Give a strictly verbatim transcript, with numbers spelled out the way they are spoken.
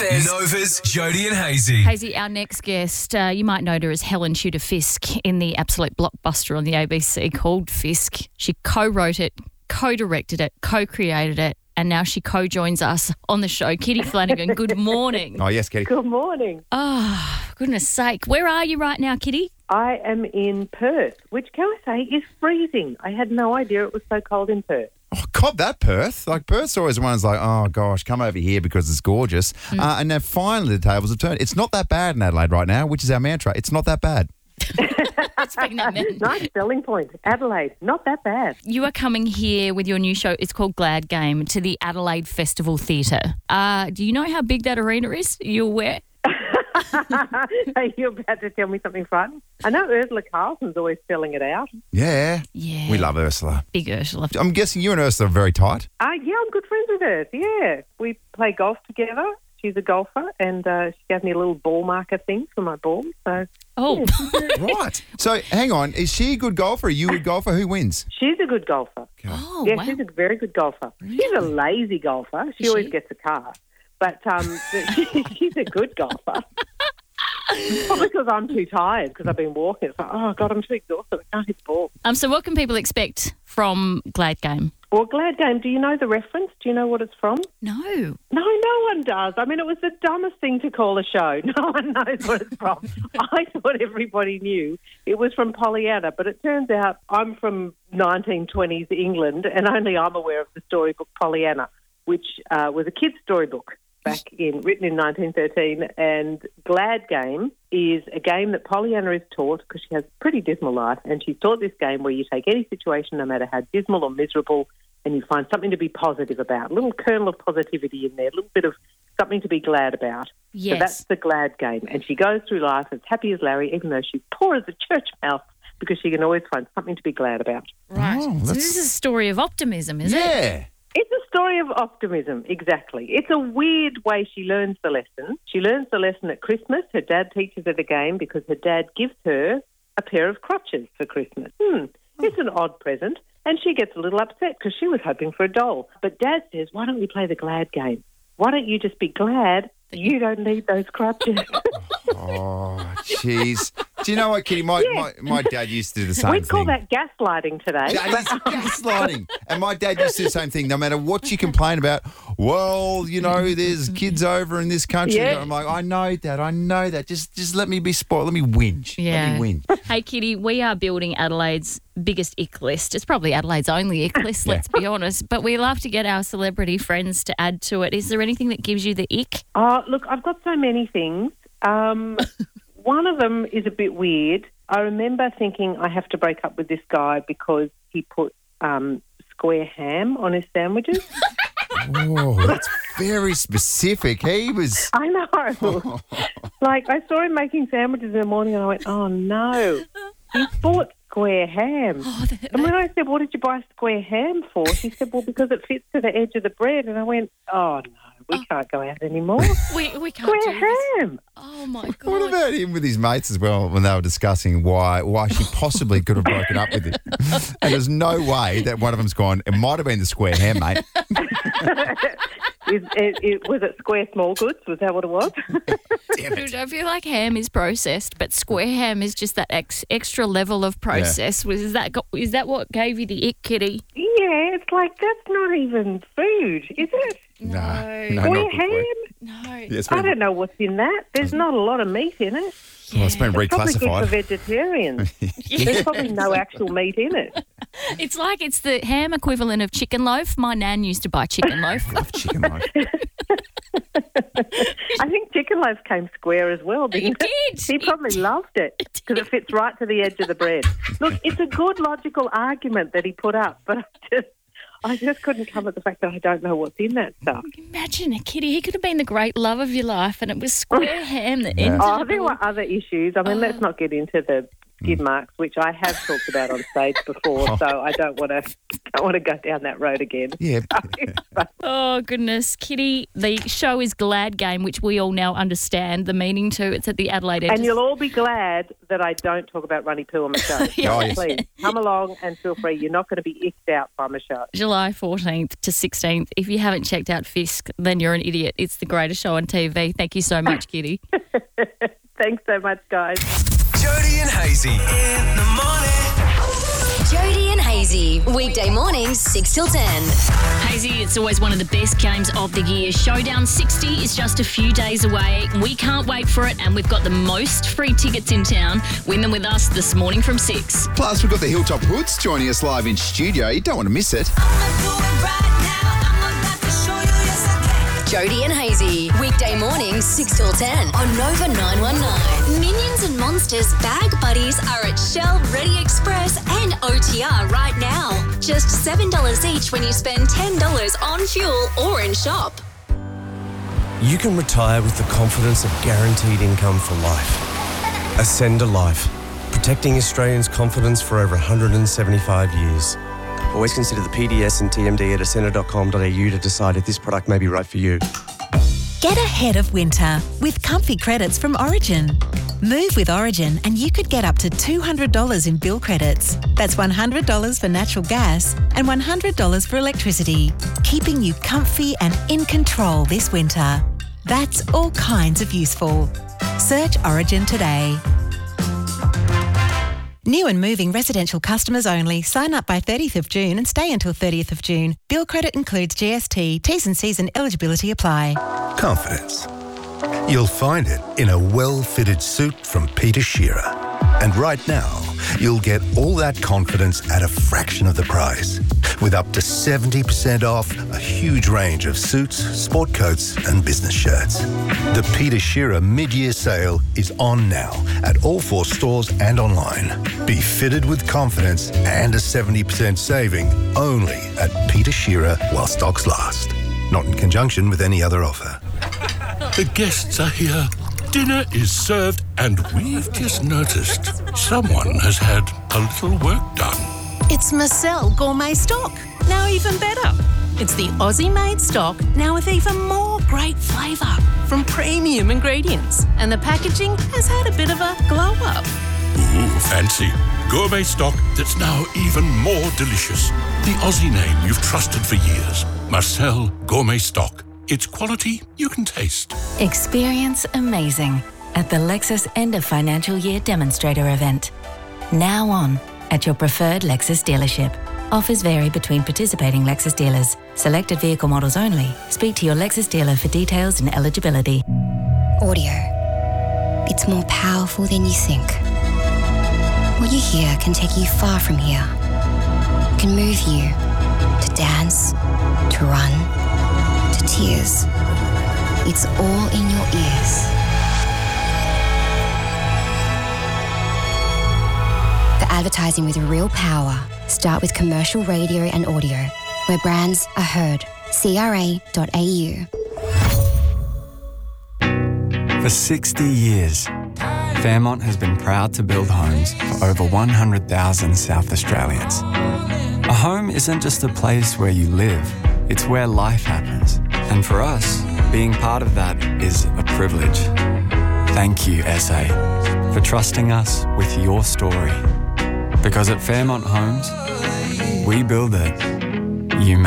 Novas. Novas, Jody and Hazy. Hazy, our next guest, uh, you might know her as Helen Tudor Fisk in the absolute blockbuster on the A B C called Fisk. She co-wrote it, co-directed it, co-created it, and now she co-joins us on the show. Kitty Flanagan, good morning. Oh, yes, Kitty. Good morning. Oh, goodness sake. Where are you right now, Kitty? I am in Perth, which, can I say, is freezing. I had no idea it was so cold in Perth. Oh, cop that, Perth. Like, Perth's always one that's like, oh, gosh, come over here because it's gorgeous. Mm. Uh, and now finally the tables have turned. It's not that bad in Adelaide right now, which is our mantra. It's not that bad. Nice selling point. Adelaide, not that bad. You are coming here with your new show. It's called Glad Game to the Adelaide Festival Theatre. Uh, do you know how big that arena is? Are you aware? Are you about to tell me something fun? I know Ursula Carlson's always selling it out. Yeah. Yeah. We love Ursula. Big Ursula. I'm guessing you and Ursula are very tight. Uh, yeah, I'm good friends with her. Yeah. We play golf together. She's a golfer, and uh, she gave me a little ball marker thing for my ball. So, oh, yeah. Right. So, hang on. Is she a good golfer? Are you a good golfer? Who wins? She's a good golfer. Oh, yeah, wow. she's a very good golfer. Really? She's a lazy golfer. She Is always she? gets a car. But um, she, she's a good golfer. Probably because I'm too tired because I've been walking. It's like, oh, God, I'm too exhausted. I can't hit the ball. Um, so what can people expect from Glad Game? Well, Glad Game, do you know the reference? Do you know what it's from? No. No, no one does. I mean, it was the dumbest thing to call a show. No one knows what it's from. I thought everybody knew it was from Pollyanna, but it turns out I'm from nineteen twenties England, and only I'm aware of the storybook Pollyanna, which uh, was a kid's storybook back in written in nineteen thirteen. And Glad Game is a game that Pollyanna is taught because she has a pretty dismal life, and she's taught this game where you take any situation, no matter how dismal or miserable, and you find something to be positive about, a little kernel of positivity in there, a little bit of something to be glad about. Yes. So that's the Glad Game. And she goes through life as happy as Larry, even though she's poor as a church mouse, because she can always find something to be glad about. Right. Oh, so that's- this is a story of optimism, is it? Yeah. It's a story of optimism, exactly. It's a weird way she learns the lesson. She learns the lesson at Christmas. Her dad teaches her the game because her dad gives her a pair of crutches for Christmas. Hmm, it's an odd present. And she gets a little upset because she was hoping for a doll. But Dad says, why don't we play the Glad Game? Why don't you just be glad you don't need those crutches? Oh, jeez. Do you know what, Kitty? My, Yeah. my, my dad used to do the same We'd call thing. that gaslighting today. That is gaslighting. And my dad used to do the same thing. No matter what you complain about, well, you know, there's kids over in this country. Yeah. I'm like, I know that. I know that. Just just let me be spoiled. Let me whinge. Yeah. Let me whinge. Hey, Kitty, we are building Adelaide's biggest ick list. It's probably Adelaide's only ick list, Yeah. let's be honest. But we love to get our celebrity friends to add to it. Is there anything that gives you the ick? Oh, look, I've got so many things. Um, one of them is a bit weird. I remember thinking I have to break up with this guy because he put um, square ham on his sandwiches. Oh, that's very specific. He was... I know. Like, I saw him making sandwiches in the morning and I went, oh, no. He bought square ham. Oh, that, And when I said, what did you buy square ham for? She said, well, because it fits to the edge of the bread. And I went, oh, no, we can't go out anymore. we, we can't Square do this. ham. Oh, my God. What about him with his mates as well when they were discussing why why she possibly could have broken up with him? And there's no way that one of them's gone, it might have been the square ham, mate. Is, it, it, was it square small goods? Was that what it was? Damn it. I feel like ham is processed, but square ham is just that ex- extra level of process. Was Is that go- is that what gave you the ick, Kitty? Yeah, it's like, that's not even food, is it? No, No. no, Square not good for ham? you. No. Yeah, it's I been, don't know what's in that. There's not a lot of meat in it. well, it's been It's probably good for reclassified. vegetarians. There's probably no actual meat in it. It's like it's the ham equivalent of chicken loaf. My nan used to buy chicken loaf. Love chicken loaf. I think chicken loaf came square as well, didn't It it? did. He probably loved it because it fits right to the edge of the bread. Look, it's a good logical argument that he put up, but I just, I just couldn't come at the fact that I don't know what's in that stuff. Imagine a Kitty. He could have been the great love of your life, and it was square ham that Yeah. ended Oh, it there all. were other issues. I mean, let's not get into the skid marks, which I have talked about on stage before, so I don't want to don't want to go down that road again. Yeah. Oh, goodness. Kitty, the show is Glad Game, which we all now understand the meaning to. It's at the Adelaide Edge. And you'll all be glad that I don't talk about Runny Poo on my show. Oh, yes. Please, come along and feel free. You're not going to be icked out by my show. July fourteenth to sixteenth. If you haven't checked out Fisk, then you're an idiot. It's the greatest show on T V. Thank you so much, Kitty. Thanks so much, guys. Jody and Hazy in the morning. Jody and Hazy, weekday mornings, six till ten. Hazy, it's always one of the best games of the year. Showdown sixty is just a few days away. We can't wait for it, and we've got the most free tickets in town. Win them with us this morning from six. Plus, we've got the Hilltop Hoods joining us live in studio. You don't want to miss it. Jody and Hazy, weekday mornings, six till ten on Nova nine one nine. Minions and Monsters Bag Buddies are at Shell, Ready Express and O T R right now. Just seven dollars each when you spend ten dollars on fuel or in shop. You can retire with the confidence of guaranteed income for life. Ascend Life, protecting Australians' confidence for over one hundred seventy-five years. Always consider the P D S and T M D at ascender dot com dot a u to decide if this product may be right for you. Get ahead of winter with comfy credits from Origin. Move with Origin and you could get up to two hundred dollars in bill credits. That's one hundred dollars for natural gas and one hundred dollars for electricity, keeping you comfy and in control this winter. That's all kinds of useful. Search Origin today. New and moving residential customers only. Sign up by thirtieth of June and stay until thirtieth of June. Bill credit includes G S T. T's and C's and eligibility apply. Confidence. You'll find it in a well-fitted suit from Peter Shearer. And right now, you'll get all that confidence at a fraction of the price. With up to seventy percent off a huge range of suits, sport coats and business shirts. The Peter Shearer mid-year sale is on now at all four stores and online. Be fitted with confidence and a seventy percent saving only at Peter Shearer while stocks last. Not in conjunction with any other offer. The guests are here. Dinner is served and we've just noticed someone has had a little work done. It's Marcel Gourmet Stock, now even better. It's the Aussie-made stock, now with even more great flavour from premium ingredients. And the packaging has had a bit of a glow-up. Ooh, fancy. Gourmet stock that's now even more delicious. The Aussie name you've trusted for years. Marcel Gourmet Stock. It's quality you can taste. Experience amazing at the Lexus End of Financial Year Demonstrator event. Now on at your preferred Lexus dealership. Offers vary between participating Lexus dealers. Selected vehicle models only. Speak to your Lexus dealer for details and eligibility. Audio. It's more powerful than you think. What you hear can take you far from here. It can move you to dance, to run, to tears. It's all in your ears. For advertising with real power, start with commercial radio and audio, where brands are heard. C R A dot A U. For sixty years, Fairmont has been proud to build homes for over one hundred thousand South Australians. A home isn't just a place where you live, it's where life happens. And for us, being part of that is a privilege. Thank you, S A, for trusting us with your story. Because at Fairmont Homes, we build it, you make